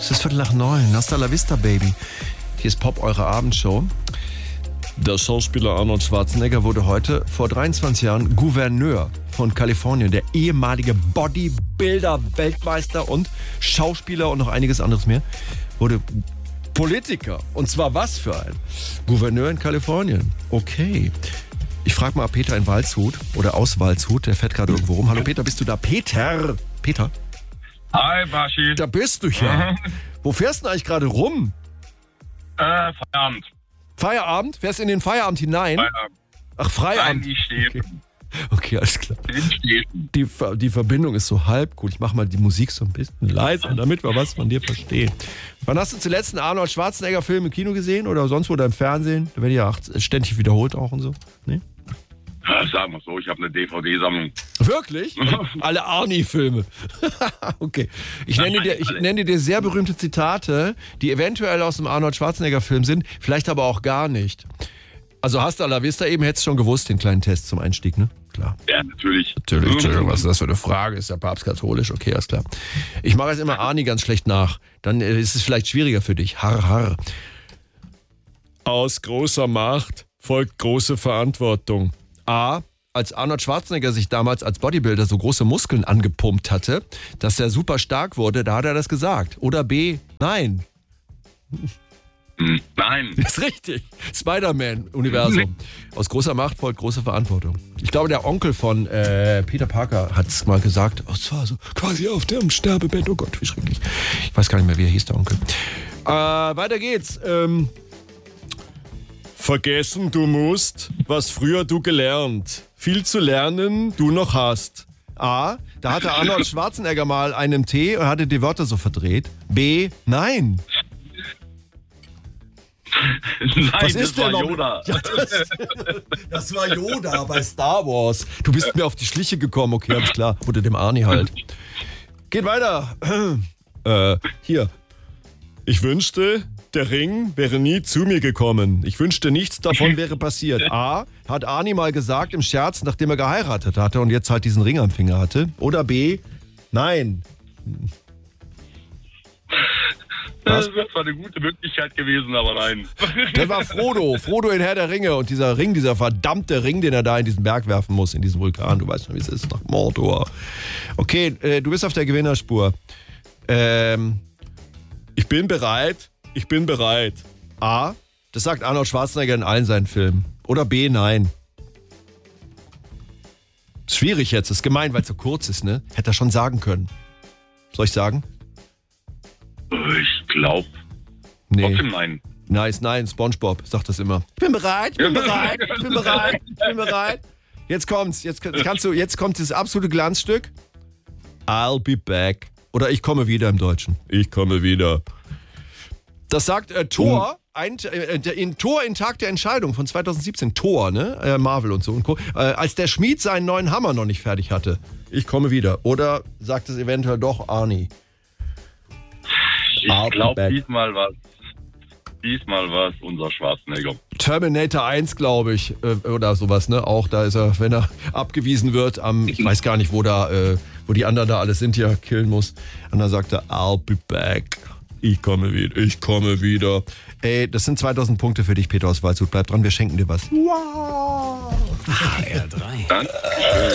Es ist 8:45. Hasta la vista, Baby. Hier ist Pop, eure Abendshow. Der Schauspieler Arnold Schwarzenegger wurde heute vor 23 Jahren Gouverneur von Kalifornien. Der ehemalige Bodybuilder, Weltmeister und Schauspieler und noch einiges anderes mehr wurde Politiker. Und zwar was für ein Gouverneur in Kalifornien. Okay. Ich frage mal Peter in Waldshut oder aus Waldshut. Der fährt gerade irgendwo rum. Hallo Peter, bist du da? Peter? Hi, Baschi. Da bist du ja. Wo fährst du denn eigentlich gerade rum? Feierabend. Feierabend? Fährst du in den Feierabend hinein? Feierabend. Ach, Feierabend. Nein, ich stehe. Okay, alles klar. Die Verbindung ist so halb gut. Ich mache mal die Musik so ein bisschen leiser, damit wir was von dir verstehen. Wann hast du zuletzt einen Arnold Schwarzenegger-Film im Kino gesehen oder sonst wo oder im Fernsehen? Da wird ja ständig wiederholt auch und so. Nee? Ja, sagen wir so, ich habe eine DVD-Sammlung. Wirklich? Alle Arnie-Filme. Okay. Ich nenne dir sehr berühmte Zitate, die eventuell aus dem Arnold Schwarzenegger-Film sind, vielleicht aber auch gar nicht. Also hasta la vista eben, hättest du schon gewusst, den kleinen Test zum Einstieg, ne? Klar. Ja, natürlich. Natürlich, Entschuldigung, was ist das für eine Frage? Ist der Papst katholisch? Okay, alles klar. Ich mache jetzt immer Arnie ganz schlecht nach. Dann ist es vielleicht schwieriger für dich. Har, har. Aus großer Macht folgt große Verantwortung. A. Als Arnold Schwarzenegger sich damals als Bodybuilder so große Muskeln angepumpt hatte, dass er super stark wurde, da hat er das gesagt. Oder B. Nein. Nein. Das ist richtig. Spider-Man-Universum. Aus großer Macht folgt große Verantwortung. Ich glaube, der Onkel von Peter Parker hat es mal gesagt. Oh, es war so quasi auf dem Sterbebett. Oh Gott, wie schrecklich. Ich weiß gar nicht mehr, wie er hieß, der Onkel. Weiter geht's. Vergessen du musst, was früher du gelernt. Viel zu lernen du noch hast. A. Da hatte Arnold Schwarzenegger mal einen Tee und hatte die Wörter so verdreht. B. Nein. Nein, Was das ist war denn Yoda. Ja, das war Yoda bei Star Wars. Du bist mir auf die Schliche gekommen. Okay, alles klar. Oder dem Arnie halt. Geht weiter. Hier. Ich wünschte, der Ring wäre nie zu mir gekommen. Ich wünschte, nichts davon wäre passiert. A. Hat Arnie mal gesagt im Scherz, nachdem er geheiratet hatte und jetzt halt diesen Ring am Finger hatte. Oder B. Nein. Das wäre zwar eine gute Möglichkeit gewesen, aber nein. Das war Frodo. Frodo in Herr der Ringe. Und dieser Ring, dieser verdammte Ring, den er da in diesen Berg werfen muss, in diesen Vulkan. Du weißt schon, wie es ist, nach Mordor. Okay, du bist auf der Gewinnerspur. Ich bin bereit. Ich bin bereit. A. Das sagt Arnold Schwarzenegger in allen seinen Filmen. Oder B. Nein. Ist schwierig jetzt. Ist gemein, weil es so kurz ist, ne? Hätte er schon sagen können. Soll ich sagen? Ich glaube. Nee. Trotzdem nein. Nice, nein, SpongeBob sagt das immer. Ich bin bereit, ich bin bereit, ich bin bereit, ich bin bereit. Jetzt kommt's, jetzt kommt das absolute Glanzstück. I'll be back. Oder ich komme wieder im Deutschen. Ich komme wieder. Das sagt Thor, in Thor in Tag der Entscheidung von 2017. Thor, ne? Marvel und so und Co. Als der Schmied seinen neuen Hammer noch nicht fertig hatte. Ich komme wieder. Oder sagt es eventuell doch Arnie? Ich glaube, diesmal war es unser Schwarzenegger. Terminator 1, glaube ich, oder sowas, ne? Auch da ist er, wenn er abgewiesen wird, ich weiß gar nicht, wo die anderen da alles sind, die er killen muss. Und dann sagt er, I'll be back. Ich komme wieder. Ey, das sind 2000 Punkte für dich, Peter aus Waldshut. Bleib dran, wir schenken dir was. Wow! HR3. Danke.